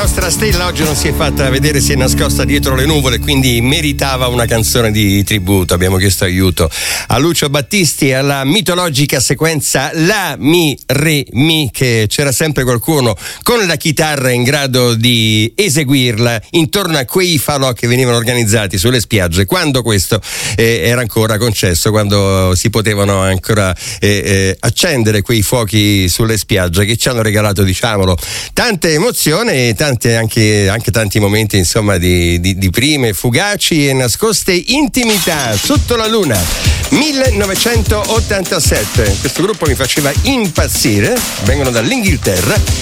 nostra stella oggi non si è fatta vedere, si è nascosta dietro le nuvole, quindi meritava una canzone di tributo. Abbiamo chiesto aiuto a Lucio Battisti e alla mitologica sequenza La Mi Re Mi, che c'era sempre qualcuno con la chitarra in grado di eseguirla intorno a quei falò che venivano organizzati sulle spiagge quando questo era ancora concesso, quando si potevano ancora accendere quei fuochi sulle spiagge che ci hanno regalato, diciamolo, tante emozioni e anche tanti momenti, insomma, di prime fugaci e nascoste intimità. Sotto la luna, 1987. Questo gruppo mi faceva impazzire, vengono dall'Inghilterra